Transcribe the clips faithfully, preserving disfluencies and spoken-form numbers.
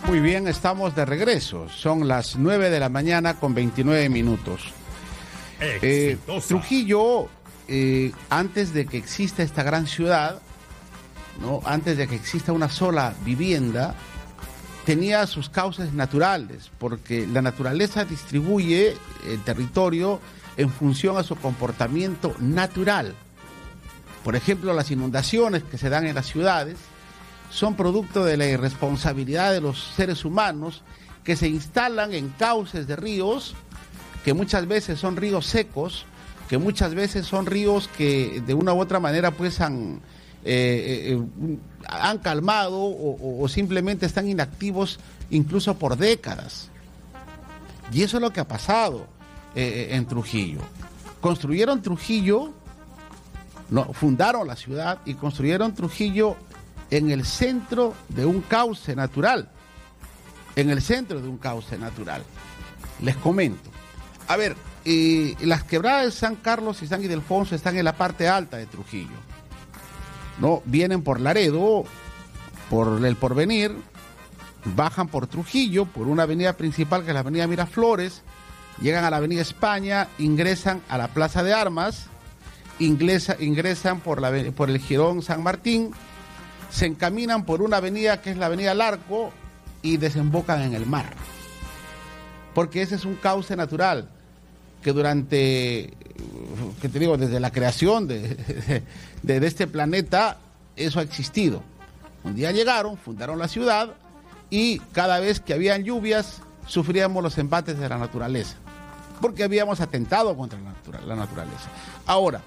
Muy bien, estamos de regreso. Son las nueve de la mañana con veintinueve minutos. Eh, Trujillo, eh, antes de que exista esta gran ciudad, ¿no? Antes de que exista una sola vivienda, tenía sus cauces naturales, porque la naturaleza distribuye el territorio en función a su comportamiento natural. Por ejemplo, las inundaciones que se dan en las ciudades son producto de la irresponsabilidad de los seres humanos que se instalan en cauces de ríos, que muchas veces son ríos secos, que muchas veces son ríos que de una u otra manera pues han, eh, eh, han calmado o, o simplemente están inactivos incluso por décadas. Y eso es lo que ha pasado eh, en Trujillo. Construyeron Trujillo, no, fundaron la ciudad y construyeron Trujillo en el centro de un cauce natural, en el centro de un cauce natural. Les comento. A ver, eh, las quebradas de San Carlos y San Ildefonso están en la parte alta de Trujillo, ¿no? Vienen por Laredo, por el Porvenir, bajan por Trujillo, por una avenida principal que es la avenida Miraflores, llegan a la avenida España, ingresan a la Plaza de Armas, ingresa, ingresan por, la, por el Jirón San Martín, se encaminan por una avenida que es la avenida Larco y desembocan en el mar. Porque ese es un cauce natural que durante, que te digo, desde la creación de, de, de este planeta, eso ha existido. Un día llegaron, fundaron la ciudad y cada vez que habían lluvias sufríamos los embates de la naturaleza, porque habíamos atentado contra la, natura, la naturaleza. Ahora,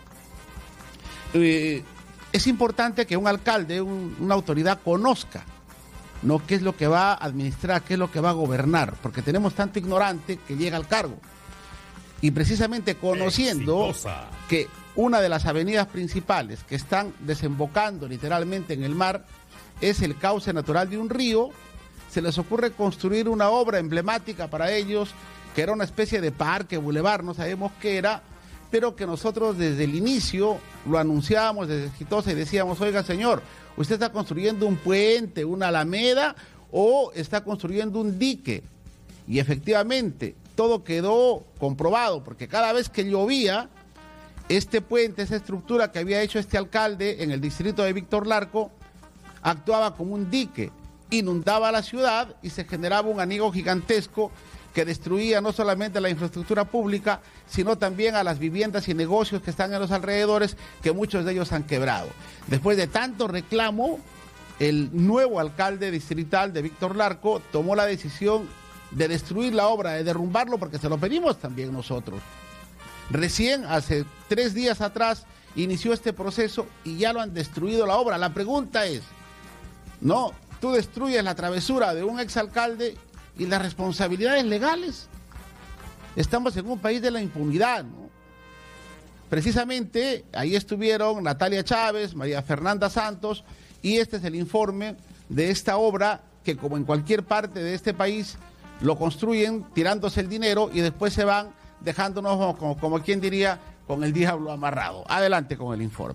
eh, es importante que un alcalde, un, una autoridad conozca, ¿no?, qué es lo que va a administrar, qué es lo que va a gobernar, porque tenemos tanto ignorante que llega al cargo. Y precisamente conociendo Exitosa. que una de las avenidas principales que están desembocando literalmente en el mar es el cauce natural de un río, se les ocurre construir una obra emblemática para ellos, que era una especie de parque, bulevar, no sabemos qué era, pero que nosotros desde el inicio lo anunciábamos desde Exitosa y decíamos: oiga, señor, ¿usted está construyendo un puente, una alameda o está construyendo un dique? Y efectivamente, todo quedó comprobado, porque cada vez que llovía, este puente, esa estructura que había hecho este alcalde en el distrito de Víctor Larco, actuaba como un dique, inundaba la ciudad y se generaba un aniego gigantesco que destruía no solamente la infraestructura pública, sino también a las viviendas y negocios que están en los alrededores, que muchos de ellos han quebrado. Después de tanto reclamo, el nuevo alcalde distrital de Víctor Larco tomó la decisión de destruir la obra, de derrumbarlo, porque se lo pedimos también nosotros. Recién, hace tres días atrás, inició este proceso y ya lo han destruido la obra. La pregunta es, no, tú destruyes la travesura de un exalcalde y las responsabilidades legales. Estamos en un país de la impunidad, ¿no? Precisamente ahí estuvieron Natalia Chávez, María Fernanda Santos, y este es el informe de esta obra que, como en cualquier parte de este país, lo construyen tirándose el dinero y después se van dejándonos, como, como quien diría, con el diablo amarrado. Adelante con el informe.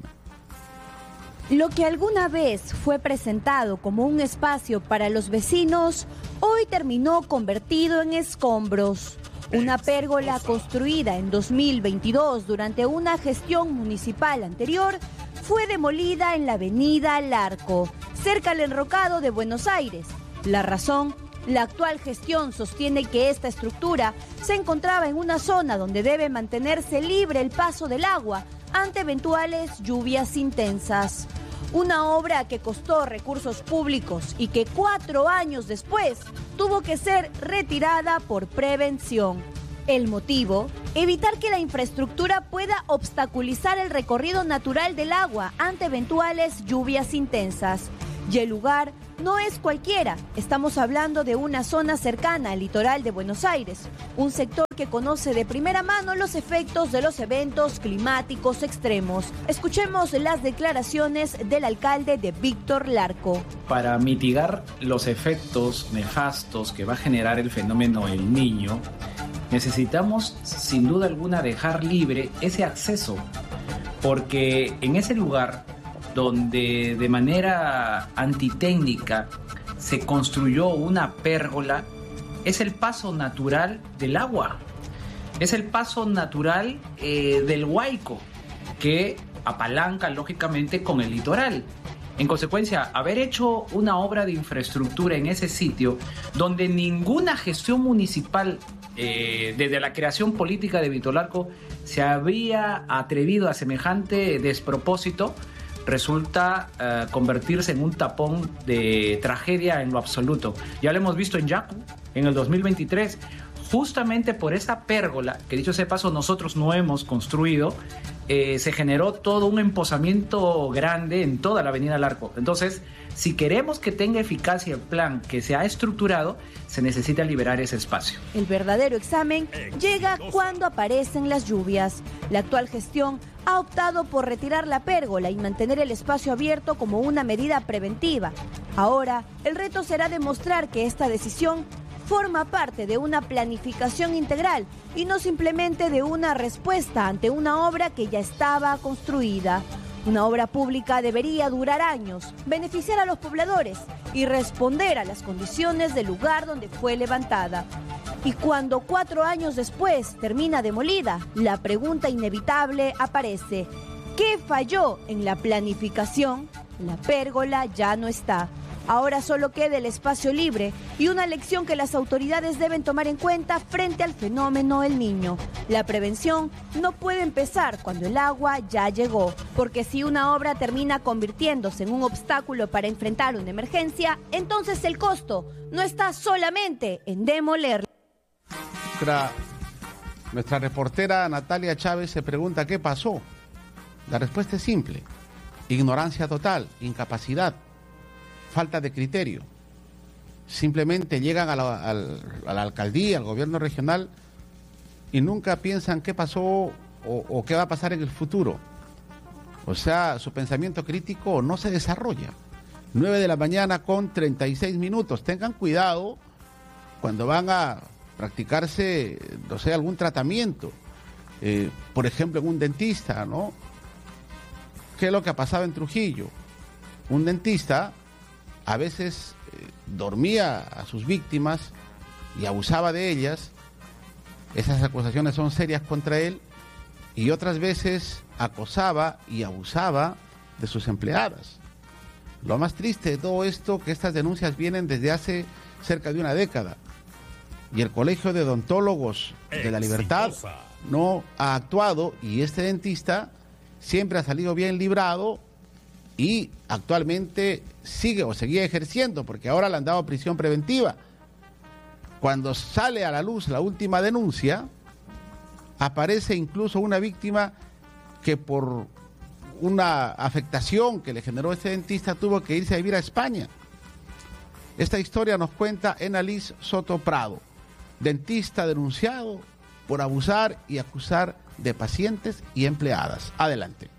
Lo que alguna vez fue presentado como un espacio para los vecinos, hoy terminó convertido en escombros. Una pérgola construida en dos mil veintidós durante una gestión municipal anterior fue demolida en la avenida Larco, cerca al enrocado de Buenos Aires. La razón: la actual gestión sostiene que esta estructura se encontraba en una zona donde debe mantenerse libre el paso del agua ante eventuales lluvias intensas. Una obra que costó recursos públicos y que cuatro años después tuvo que ser retirada por prevención. El motivo: evitar que la infraestructura pueda obstaculizar el recorrido natural del agua ante eventuales lluvias intensas. Y el lugar no es cualquiera, estamos hablando de una zona cercana al litoral de Buenos Aires, un sector que conoce de primera mano los efectos de los eventos climáticos extremos. Escuchemos las declaraciones del alcalde de Víctor Larco. Para mitigar los efectos nefastos que va a generar el fenómeno El Niño, necesitamos sin duda alguna dejar libre ese acceso, porque en ese lugar donde de manera antitécnica se construyó una pérgola, es el paso natural del agua. Es el paso natural eh, del Huayco, que apalanca lógicamente con el litoral. En consecuencia, haber hecho una obra de infraestructura en ese sitio, donde ninguna gestión municipal, eh, desde la creación política de Vitolarco, se había atrevido a semejante despropósito, resulta eh, convertirse en un tapón de tragedia en lo absoluto. Ya lo hemos visto en Yacu, en el dos mil veintitrés, justamente por esa pérgola, que dicho sea de paso nosotros no hemos construido, eh, se generó todo un emposamiento grande en toda la avenida Larco. Entonces, si queremos que tenga eficacia el plan que se ha estructurado, se necesita liberar ese espacio. El verdadero examen llega cuando aparecen las lluvias. La actual gestión ha optado por retirar la pérgola y mantener el espacio abierto como una medida preventiva. Ahora, el reto será demostrar que esta decisión forma parte de una planificación integral y no simplemente de una respuesta ante una obra que ya estaba construida. Una obra pública debería durar años, beneficiar a los pobladores y responder a las condiciones del lugar donde fue levantada. Y cuando cuatro años después termina demolida, la pregunta inevitable aparece: ¿qué falló en la planificación? La pérgola ya no está. Ahora solo queda el espacio libre y una lección que las autoridades deben tomar en cuenta frente al fenómeno El Niño. La prevención no puede empezar cuando el agua ya llegó, porque si una obra termina convirtiéndose en un obstáculo para enfrentar una emergencia, entonces el costo no está solamente en demolerla. Nuestra, nuestra reportera Natalia Chávez se pregunta qué pasó. La respuesta es simple: ignorancia total, incapacidad, falta de criterio. Simplemente llegan a la, a la alcaldía, al gobierno regional y nunca piensan qué pasó o, o qué va a pasar en el futuro. O sea, su pensamiento crítico no se desarrolla. nueve de la mañana con treinta y seis minutos. Tengan cuidado cuando van a practicarse, no sé, algún tratamiento. Eh, por ejemplo, en un dentista, ¿no? ¿Qué es lo que ha pasado en Trujillo? Un dentista a veces eh, dormía a sus víctimas y abusaba de ellas. Esas acusaciones son serias contra él. Y otras veces acosaba y abusaba de sus empleadas. Lo más triste de todo esto, que estas denuncias vienen desde hace cerca de una década. Y el Colegio de Odontólogos de la Libertad no ha actuado, y este dentista siempre ha salido bien librado y actualmente sigue o seguía ejerciendo, porque ahora le han dado prisión preventiva. Cuando sale a la luz la última denuncia, aparece incluso una víctima que por una afectación que le generó este dentista tuvo que irse a vivir a España. Esta historia nos cuenta Enalis Soto Prado, dentista denunciado por abusar y acusar de pacientes y empleadas. Adelante.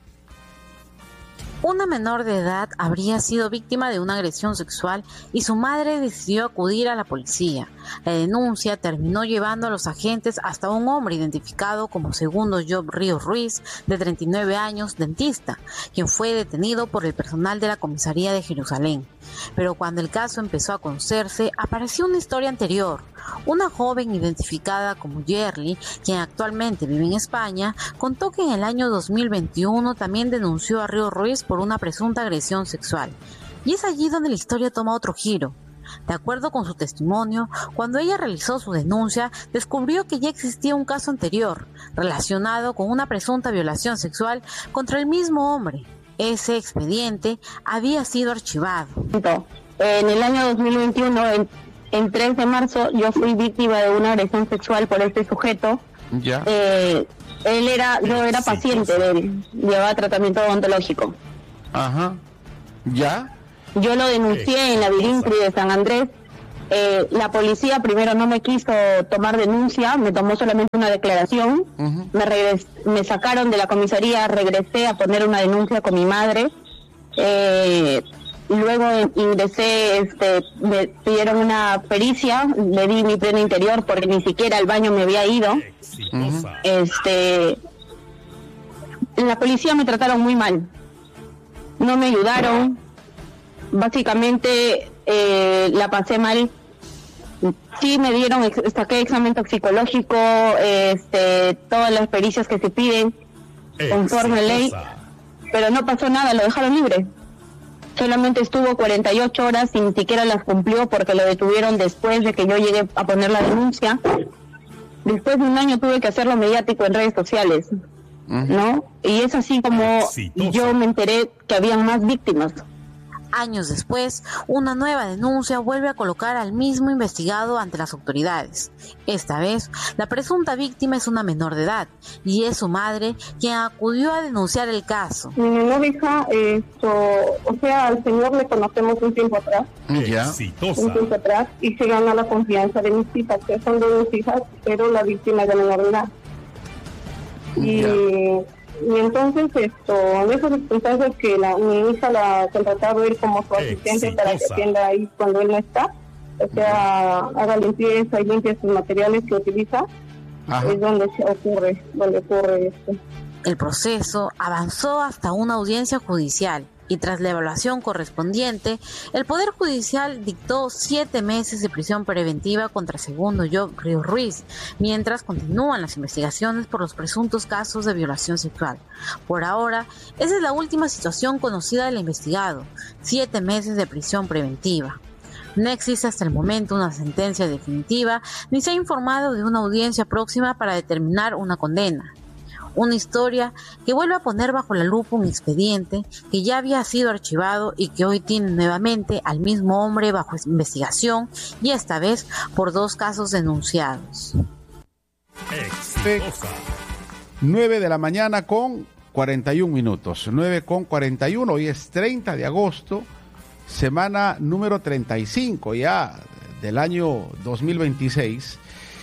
Una menor de edad habría sido víctima de una agresión sexual y su madre decidió acudir a la policía. La denuncia terminó llevando a los agentes hasta un hombre identificado como Segundo Job Ríos Ruiz, de treinta y nueve años, dentista, quien fue detenido por el personal de la comisaría de Jerusalén. Pero cuando el caso empezó a conocerse, apareció una historia anterior. Una joven identificada como Yerly, quien actualmente vive en España, contó que en el año dos mil veintiuno también denunció a Ríos Ruiz por una presunta agresión sexual. Y es allí donde la historia toma otro giro. De acuerdo con su testimonio, cuando ella realizó su denuncia, descubrió que ya existía un caso anterior, relacionado con una presunta violación sexual contra el mismo hombre. Ese expediente había sido archivado. En el año dos mil veintiuno, en, en tres de marzo, yo fui víctima de una agresión sexual por este sujeto. Ya. Eh, él era, yo era paciente de él, llevaba tratamiento odontológico. Ajá. ¿Ya? Yo lo denuncié en la Virincri de San Andrés. Eh, la policía primero no me quiso tomar denuncia, me tomó solamente una declaración. Uh-huh. me, regres- me sacaron de la comisaría, regresé a poner una denuncia con mi madre. Eh, luego ingresé, este, me pidieron una pericia, le di mi pleno interior porque ni siquiera al baño me había ido. Uh-huh. Este, la policía me trataron muy mal, no me ayudaron. Básicamente eh, la pasé mal. Sí me dieron, ex- saqué examen toxicológico, este, todas las pericias que se piden conforme a ley, pero no pasó nada, lo dejaron libre. Solamente estuvo cuarenta y ocho horas y ni siquiera las cumplió porque lo detuvieron después de que yo llegué a poner la denuncia. Después de un año tuve que hacerlo mediático en redes sociales, ¿no? Y es así como Exitosa. Yo me enteré que habían más víctimas. Años después, una nueva denuncia vuelve a colocar al mismo investigado ante las autoridades. Esta vez, la presunta víctima es una menor de edad y es su madre quien acudió a denunciar el caso. Mi menor hija, esto, o sea, al señor le conocemos un tiempo atrás. Ya. Un tiempo atrás y se gana la confianza de mis hijas, que son de mis hijas, pero la víctima es de menor de edad. Y... Ya. Y entonces, esto, en esas circunstancias que la, mi hija la ha contratado él como su asistente Exitosa. Para que atienda ahí cuando él no está, o sea, uh-huh. haga limpieza y limpie sus materiales que utiliza, uh-huh. es donde se ocurre, donde ocurre esto. El proceso avanzó hasta una audiencia judicial y tras la evaluación correspondiente, el Poder Judicial dictó siete meses de prisión preventiva contra Segundo Job Ríos Ruiz, mientras continúan las investigaciones por los presuntos casos de violación sexual. Por ahora, esa es la última situación conocida del investigado, siete meses de prisión preventiva. No existe hasta el momento una sentencia definitiva, ni se ha informado de una audiencia próxima para determinar una condena. Una historia que vuelve a poner bajo la lupa un expediente que ya había sido archivado y que hoy tiene nuevamente al mismo hombre bajo investigación y esta vez por dos casos denunciados. nueve de la mañana con cuarenta y un minutos. nueve con cuarenta y uno. Hoy es treinta de agosto, semana número treinta y cinco ya del año dos mil veintiséis.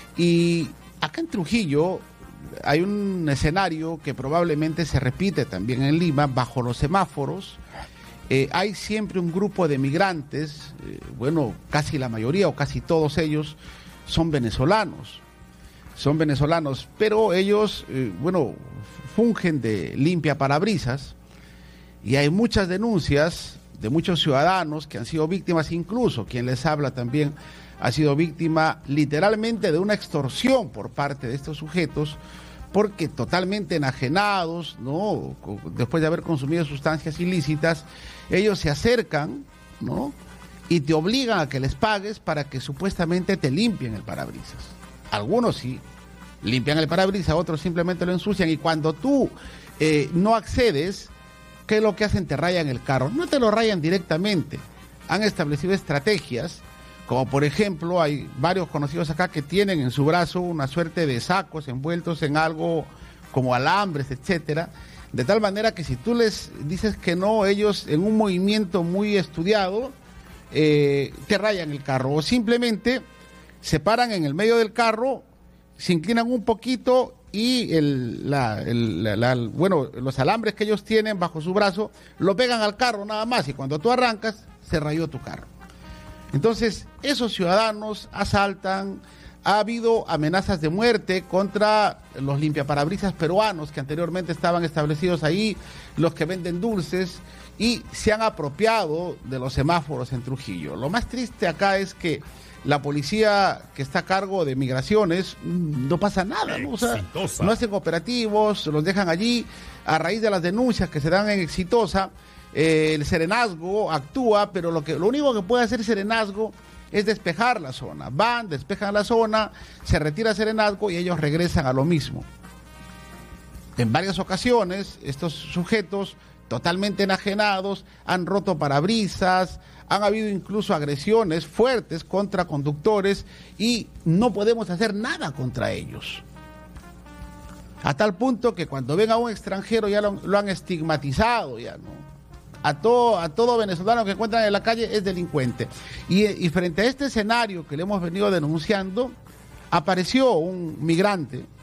Y acá en Trujillo hay un escenario que probablemente se repite también en Lima, bajo los semáforos. Eh, hay siempre un grupo de migrantes, eh, bueno, casi la mayoría o casi todos ellos son venezolanos, son venezolanos, pero ellos, eh, bueno, fungen de limpia parabrisas y hay muchas denuncias de muchos ciudadanos que han sido víctimas, incluso quien les habla también ha sido víctima literalmente de una extorsión por parte de estos sujetos, porque totalmente enajenados, ¿no? Después de haber consumido sustancias ilícitas, ellos se acercan, ¿no? Y te obligan a que les pagues para que supuestamente te limpien el parabrisas. Algunos sí limpian el parabrisas, otros simplemente lo ensucian, y cuando tú eh, no accedes, ¿qué es lo que hacen? Te rayan el carro. No te lo rayan directamente, han establecido estrategias, como por ejemplo hay varios conocidos acá que tienen en su brazo una suerte de sacos envueltos en algo como alambres, etcétera, de tal manera que si tú les dices que no, ellos en un movimiento muy estudiado eh, te rayan el carro, o simplemente se paran en el medio del carro, se inclinan un poquito y el, la, el, la, la, bueno, los alambres que ellos tienen bajo su brazo lo pegan al carro nada más, y cuando tú arrancas se rayó tu carro. Entonces, esos ciudadanos asaltan, ha habido amenazas de muerte contra los limpiaparabrisas peruanos que anteriormente estaban establecidos ahí, los que venden dulces, y se han apropiado de los semáforos en Trujillo. Lo más triste acá es que la policía que está a cargo de migraciones no pasa nada, ¿no? O sea, no hacen operativos, los dejan allí a raíz de las denuncias que se dan en Exitosa. Eh, el Serenazgo actúa, pero lo que lo único que puede hacer Serenazgo es despejar la zona. Van, despejan la zona, se retira Serenazgo y ellos regresan a lo mismo. En varias ocasiones, estos sujetos totalmente enajenados han roto parabrisas, han habido incluso agresiones fuertes contra conductores y no podemos hacer nada contra ellos. A tal punto que cuando ven a un extranjero ya lo, lo han estigmatizado, ya no. A todo, a todo venezolano que encuentran en la calle es delincuente. Y, y frente a este escenario que le hemos venido denunciando, apareció un migrante